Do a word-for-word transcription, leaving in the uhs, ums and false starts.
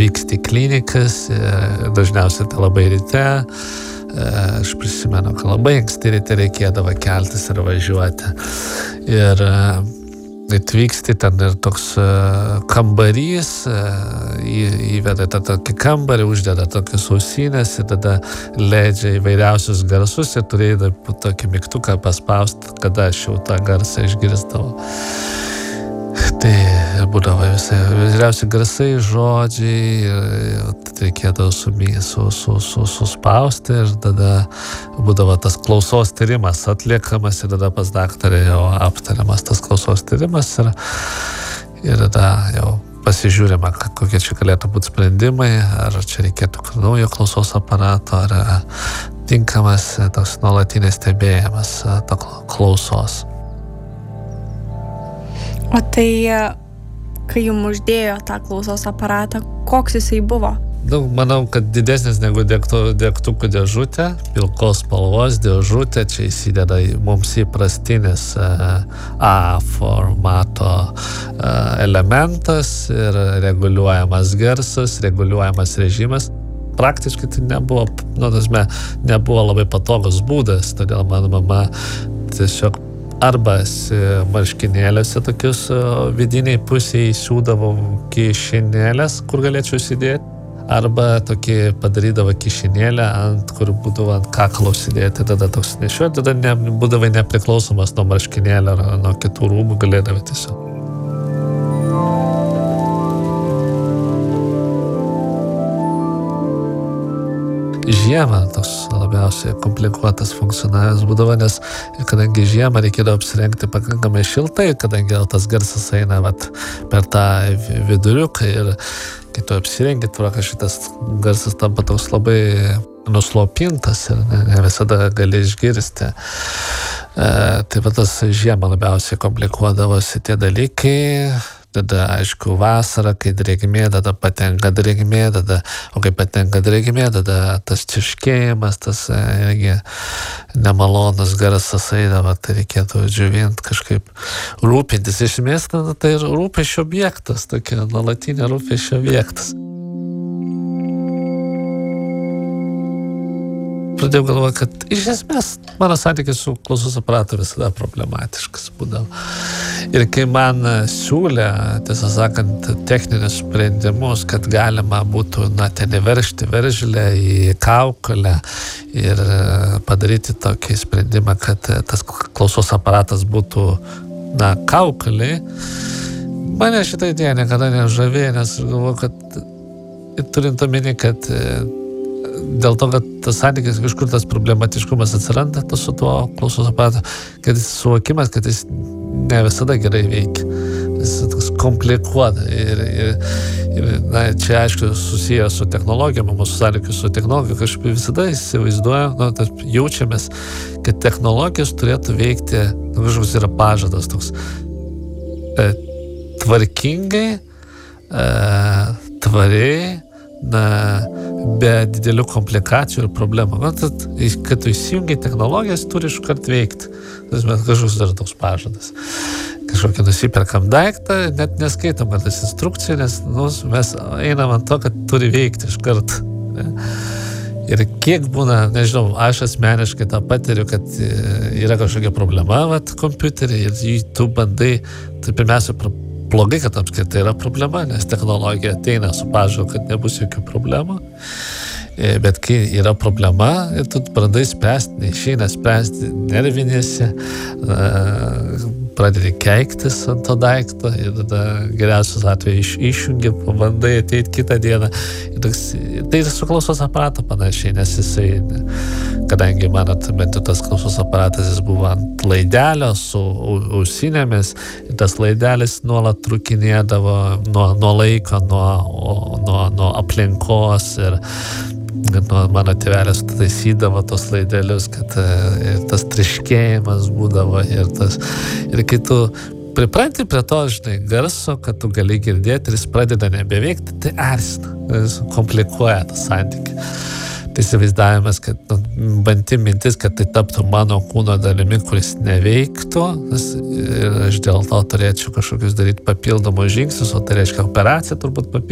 atvyksti į klinikas, dažniausiai tai labai ryte. Aš prisimenu, kad labai anksti ryte reikėdavo keltis ir važiuoti. Ir atvyksti ten ir toks kambarys, įveda tą tokį kambarį, uždeda tokius ausinės ir tada leidžia įvairiausius garsus ir turėjai tokį mygtuką paspausti, kada aš jau tą garsą išgirstavo. Tai būdavo visai vyriausi garsai, žodžiai, reikėdavo su, su, su, su, suspausti ir tada būdavo tas klausos tyrimas atliekamas ir tada pas daktarę jau aptariamas tas klausos tyrimas ir, ir tada jau pasižiūrima, kokie čia galėtų būti sprendimai, ar čia reikėtų naujo klausos aparato, ar tinkamas toks nuolatinis stebėjimas to klausos. O tai, kai jums uždėjo tą klausos aparatą, koks jisai buvo? Nu, manau, kad didesnis negu degtukų dėžutė, pilkos spalvos dėžutė, čia įsideda mums įprastinis A formato elementas ir reguliuojamas garsas, reguliuojamas režimas. Praktiškai tai nebuvo, nu, tasme, nebuvo labai patogus būdas, todėl mano mama tiesiog arba marškinėliuose tokius vidiniai pusėje įsiūdavo kišenėlės, kur galėčiau įsidėti, arba tokį padarydavo kišenėlę, ant kur būdavo ant kaklo įsidėti, tada toks nešiuoti, tada ne, būdavai nepriklausomas nuo marškinėlio ar nuo kitų rūbų, galėdavai tiesiog. Žiemą toks labiausiai komplikuotas funkcionavimas būdavo, nes kadangi žiemą reikėdavo apsirengti pakankamai šiltai, kadangi tas garsas eina vat, per tą viduriuką ir kai tu apsirengi, tuoka šitas garsas tampa toks labai nuslopintas ir ne, ne visada gali išgirsti. E, tai va tas žiemą labiausiai komplikuodavosi tie dalykai. Tada, aišku, vasara, kai drėgmė, tada patenka drėgmė, tada, o kai patenka drėgmė, tada tas čiškėjimas, tas irgi nemalonus garsas eidavo, tai reikėtų džiuvinti kažkaip, rūpintis. Iš esmės, tai ir rūpesčio objektas, tokia nuolatinė rūpesčio objektas. Pradėjau galvoti, kad iš esmės mano santykis su klausos aparatu visada problematiškas būdavo. Ir kai man siūlė, tiesą sakant, techninius sprendimus, kad galima būtų, na, ten įveržti veržlę į kaukolę ir padaryti tokį sprendimą, kad tas klausos aparatas būtų, na, kaukolė, mane šitą idėją niekada nežavėjo, nes galvoju, kad turint omeny, kad dėl to, kad tas santykis, kažkur tas problematiškumas atsiranda, tas su tuo klausos aparatu, kad jis suvokimas, kad jis ne visada gerai veikia. Jis toks komplikuota. Ir, ir, ir na, čia, aišku, susijęs su technologijom, mūsų sąlygis su technologija, kažkaip visada įsivaizduoja, nu, tarp, jaučiamės, kad technologijos turėtų veikti, nu, kažkoks yra pažadas toks e, tvarkingai, e, tvariai, na, be didelių komplikacijų ir problemų. Na, tad, kad tu įsijungi technologijas, turi iškart veikti. Tas mes kažkoks dar toks pažadas. Kažkokį nusiperkam daiktą, net neskaitom tas instrukcijų, nes nu, mes einam ant to, kad turi veikti iškart. Ne? Ir kiek būna, nežinau, aš asmeniškai tą patiriu, kad yra kažkokia problema vat, kompiuterį ir jį tu bandai, tai pirmiausia, blogai, kad apskritai yra problema, nes technologija ateina su pažadu, kad nebus jokių problemų. Bet kai yra problema, ir tu pradai spręsti, neišeina spręsti, nervinėsi, pradedi keiktis ant to daikto ir tada geriausias atveju iš, išjungi, pabandai ateiti kitą dieną. Ir toks, tai su klausos aparato panašiai, nes jisai, kadangi manot, bent jau tas klausos aparatas, jis buvo ant laidelio su ausinėmis, ir tas laidelis nuolat trukinėdavo nuo, nuo laiko, nuo, nuo, nuo aplinkos ir nuo mano tėvelis taisydavo tos laidelius, kad ir tas triškėjimas būdavo ir tas, ir kai tu pripranti prie to, žinai, garso, kad tu gali girdėti ir jis pradeda nebeveikti, tai erzina, jis komplikuoja tą santykį. Tai įsivaizdavimas, kad nu, banti mintis, kad tai taptų mano kūno dalimi, kuris neveiktų, ir aš dėl to turėčiau kažkokius daryti papildomus žingsnius, o tai reiškia operaciją turbūt papildomą.